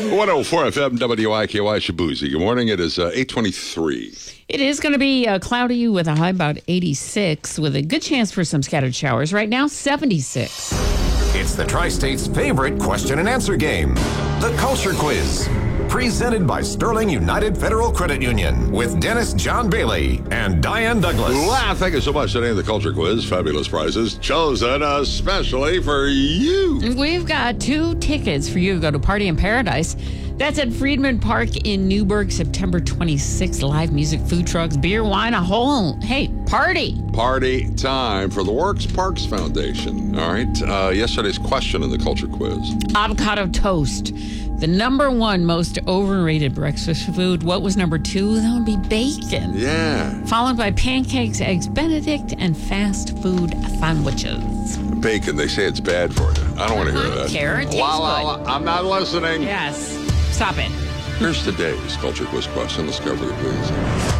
104 FM WIKY Shabuzi. Good morning. It is 8:23. It is going to be cloudy with a high about 86 with a good chance for some scattered showers. Right now, 76. It's the Tri-State's favorite question and answer game, the Culture Quiz. Presented by Sterling United Federal Credit Union with Dennis John Bailey and Diane Douglas. Wow, thank you so much today. The Culture Quiz, fabulous prizes chosen especially for you. We've got 2 tickets for you to go to Party in Paradise. That's at Friedman Park in Newburgh, September 26th. Live music, food trucks, beer, wine, a whole, party. Party time for the Works Parks Foundation. All right. Yesterday's question in the Culture Quiz. Avocado toast. The number 1 most overrated breakfast food. What was number 2? That would be bacon. Yeah. Followed by pancakes, eggs Benedict, and fast food sandwiches. Bacon, they say it's bad for you. I don't want to hear that. Carrot tastes good. I'm not listening. Yes. Stop it. Here's today's Culture Quiz question. Let's cover it, please.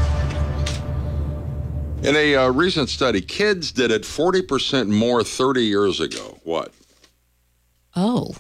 In a recent study, kids did it 40% more 30 years ago. What? Oh.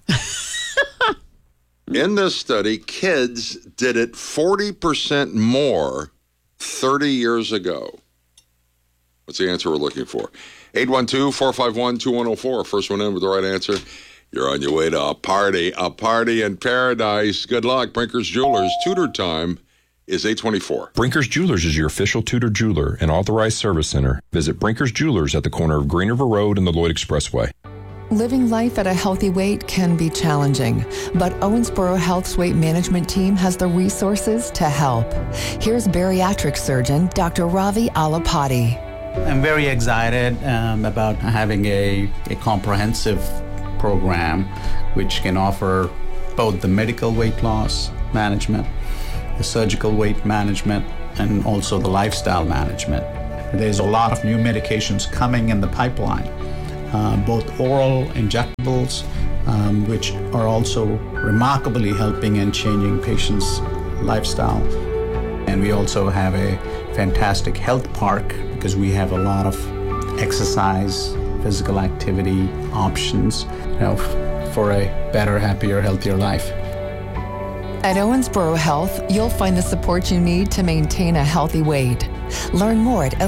In this study, kids did it 40% more 30 years ago. What's the answer we're looking for? 812-451-2104. First one in with the right answer. You're on your way to a party in paradise. Good luck. Brinker's Jewelers. Tutor time is 8:24. Brinker's Jewelers is your official Tudor jeweler and authorized service center. Visit Brinker's Jewelers at the corner of Green River Road and the Lloyd Expressway. Living life at a healthy weight can be challenging, but Owensboro Health's weight management team has the resources to help. Here's bariatric surgeon Dr. Ravi Alapati. I'm very excited about having a comprehensive program which can offer both the medical weight loss management, the surgical weight management, and also the lifestyle management. There's a lot of new medications coming in the pipeline. Both oral injectables, which are also remarkably helping and changing patients' lifestyle. And we also have a fantastic health park because we have a lot of exercise, physical activity options, for a better, happier, healthier life. At Owensboro Health, you'll find the support you need to maintain a healthy weight. Learn more at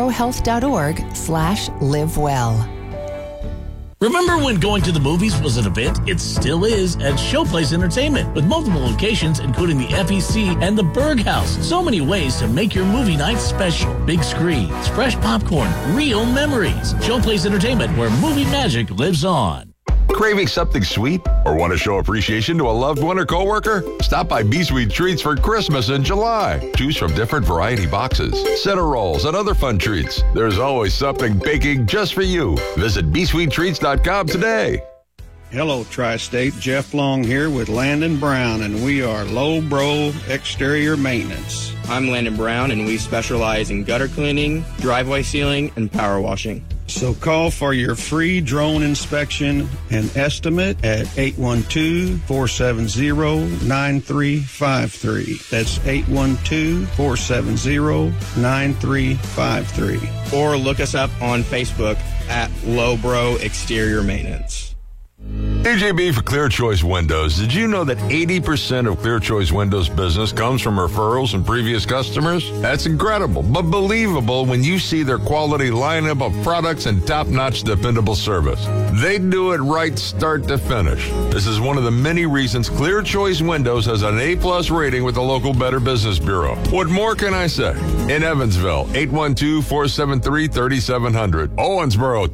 owensborohealth.org/livewell. Remember when going to the movies was an event? It still is at Showplace Entertainment, with multiple locations including the FEC and the Berg House. So many ways to make your movie night special. Big screens, fresh popcorn, real memories. Showplace Entertainment, where movie magic lives on. Craving something sweet or want to show appreciation to a loved one or coworker? Stop by B-Sweet Treats for Christmas in July. Choose from different variety boxes, center rolls, and other fun treats. There's always something baking just for you. Visit bsweettreats.com today. Hello, Tri-State. Jeff Long here with Landon Brown, and we are Low Bro Exterior Maintenance. I'm Landon Brown, and we specialize in gutter cleaning, driveway sealing, and power washing. So call for your free drone inspection and estimate at 812-470-9353. That's 812-470-9353. Or look us up on Facebook at Low Bro Exterior Maintenance. AJB for Clear Choice Windows. Did you know that 80% of Clear Choice Windows business comes from referrals from previous customers? That's incredible, but believable when you see their quality lineup of products and top-notch dependable service. They do it right start to finish. This is one of the many reasons Clear Choice Windows has an A+ rating with the local Better Business Bureau. What more can I say? In Evansville, 812-473-3700. Owensboro,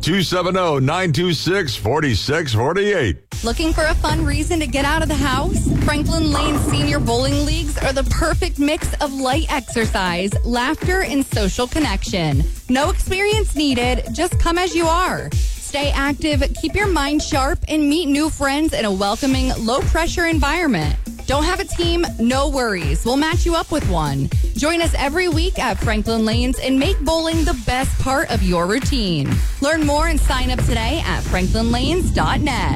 270-926-4648. Looking for a fun reason to get out of the house? Franklin Lane Senior Bowling Leagues are the perfect mix of light exercise, laughter, and social connection. No experience needed, just come as you are. Stay active, keep your mind sharp, and meet new friends in a welcoming, low-pressure environment. Don't have a team? No worries. We'll match you up with one. Join us every week at Franklin Lanes and make bowling the best part of your routine. Learn more and sign up today at franklinlanes.net.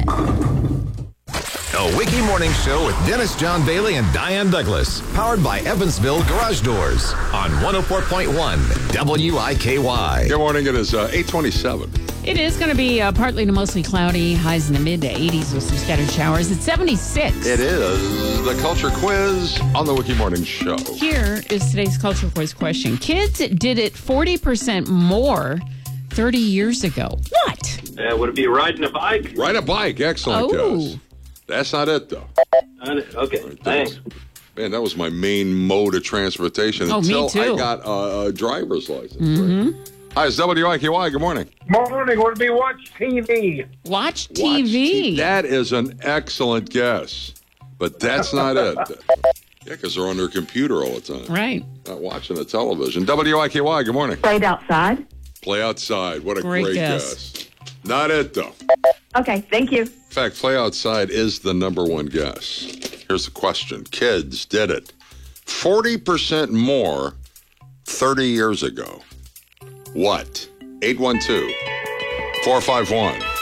A Wiki Morning Show with Dennis John Bailey and Diane Douglas. Powered by Evansville Garage Doors on 104.1 WIKY. Good morning. It is 8:27. It is going to be partly to mostly cloudy, highs in the mid to 80s with some scattered showers. It's 76. It is the Culture Quiz on the Wiki Morning Show. Here is today's Culture Quiz question. Kids did it 40% more 30 years ago. What? Would it be riding a bike? Ride a bike. Excellent guess. That's not it, though. Okay, thanks. Man, that was my main mode of transportation until I got a driver's license. Mm-hmm. Right? Hi, it's WIKY. Good morning. Morning. Would it be watch TV? Watch TV. That is an excellent guess, but that's not it. Yeah, because they're on their computer all the time. Right. Not watching the television. WIKY. Good morning. Played outside. Play outside. What a great guess. Not it, though. Okay, thank you. In fact, play outside is the number one guess. Here's the question. Kids did it 40% more 30 years ago. What? 812-451